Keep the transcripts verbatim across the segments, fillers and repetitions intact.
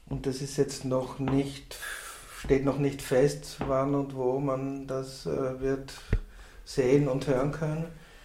Und das ist jetzt noch nicht, steht noch nicht fest, wann und wo man das äh, wird sehen und hören können.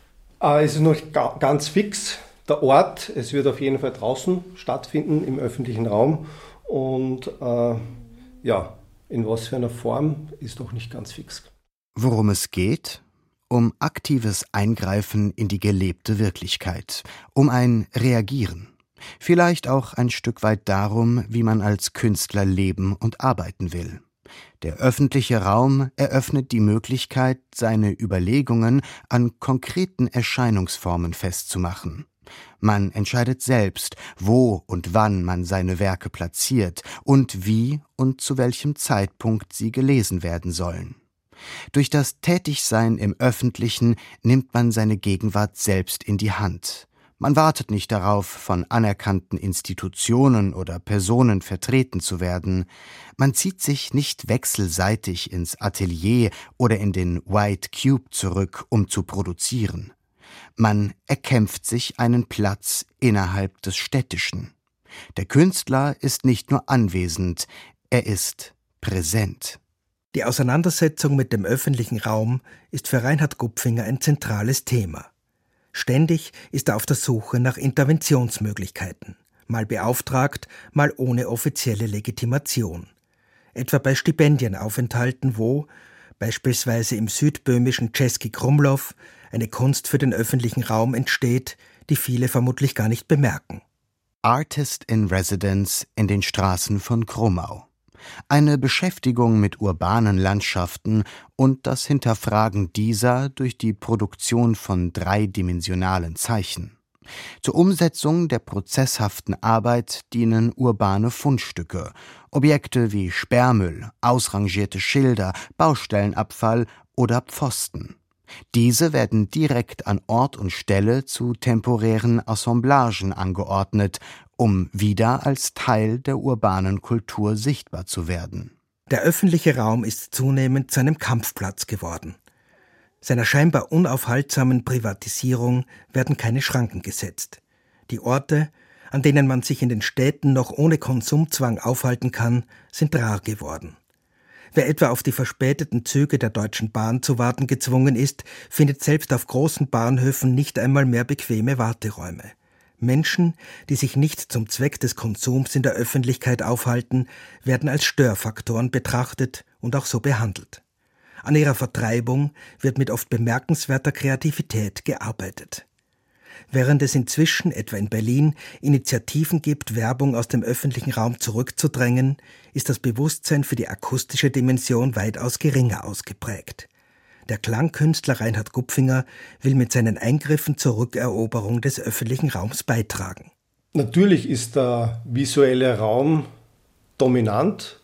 Äh, es ist noch ga- ganz fix. Der Ort, es wird auf jeden Fall draußen stattfinden, im öffentlichen Raum. Und äh, ja, in was für einer Form ist noch nicht ganz fix. Worum es geht? Um aktives Eingreifen in die gelebte Wirklichkeit, um ein Reagieren. Vielleicht auch ein Stück weit darum, wie man als Künstler leben und arbeiten will. Der öffentliche Raum eröffnet die Möglichkeit, seine Überlegungen an konkreten Erscheinungsformen festzumachen. Man entscheidet selbst, wo und wann man seine Werke platziert und wie und zu welchem Zeitpunkt sie gelesen werden sollen. Durch das Tätigsein im Öffentlichen nimmt man seine Gegenwart selbst in die Hand. Man wartet nicht darauf, von anerkannten Institutionen oder Personen vertreten zu werden. Man zieht sich nicht wechselseitig ins Atelier oder in den White Cube zurück, um zu produzieren. Man erkämpft sich einen Platz innerhalb des Städtischen. Der Künstler ist nicht nur anwesend, er ist präsent. Die Auseinandersetzung mit dem öffentlichen Raum ist für Reinhard Gupfinger ein zentrales Thema. Ständig ist er auf der Suche nach Interventionsmöglichkeiten, mal beauftragt, mal ohne offizielle Legitimation. Etwa bei Stipendienaufenthalten, wo, beispielsweise im südböhmischen Český Krumlov, eine Kunst für den öffentlichen Raum entsteht, die viele vermutlich gar nicht bemerken. Artist in Residence in den Straßen von Krummau. Eine Beschäftigung mit urbanen Landschaften und das Hinterfragen dieser durch die Produktion von dreidimensionalen Zeichen. Zur Umsetzung der prozesshaften Arbeit dienen urbane Fundstücke, Objekte wie Sperrmüll, ausrangierte Schilder, Baustellenabfall oder Pfosten. Diese werden direkt an Ort und Stelle zu temporären Assemblagen angeordnet, um wieder als Teil der urbanen Kultur sichtbar zu werden. Der öffentliche Raum ist zunehmend zu einem Kampfplatz geworden. Seiner scheinbar unaufhaltsamen Privatisierung werden keine Schranken gesetzt. Die Orte, an denen man sich in den Städten noch ohne Konsumzwang aufhalten kann, sind rar geworden. Wer etwa auf die verspäteten Züge der Deutschen Bahn zu warten gezwungen ist, findet selbst auf großen Bahnhöfen nicht einmal mehr bequeme Warteräume. Menschen, die sich nicht zum Zweck des Konsums in der Öffentlichkeit aufhalten, werden als Störfaktoren betrachtet und auch so behandelt. An ihrer Vertreibung wird mit oft bemerkenswerter Kreativität gearbeitet. Während es inzwischen, etwa in Berlin, Initiativen gibt, Werbung aus dem öffentlichen Raum zurückzudrängen, ist das Bewusstsein für die akustische Dimension weitaus geringer ausgeprägt. Der Klangkünstler Reinhard Gupfinger will mit seinen Eingriffen zur Rückeroberung des öffentlichen Raums beitragen. Natürlich ist der visuelle Raum dominant.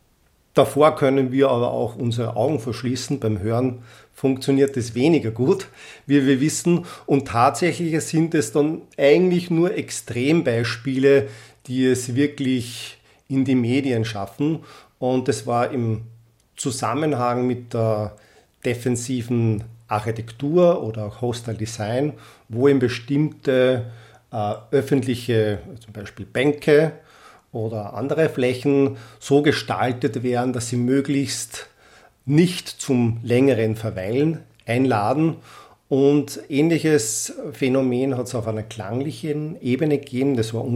Davor können wir aber auch unsere Augen verschließen. Beim Hören funktioniert es weniger gut, wie wir wissen. Und tatsächlich sind es dann eigentlich nur Extrembeispiele, die es wirklich in die Medien schaffen. Und das war im Zusammenhang mit der defensiven Architektur oder auch Hostile Design, wo eben bestimmte äh, öffentliche, zum Beispiel Bänke oder andere Flächen so gestaltet werden, dass sie möglichst nicht zum längeren Verweilen einladen. Und ähnliches Phänomen hat es auf einer klanglichen Ebene gegeben. Das war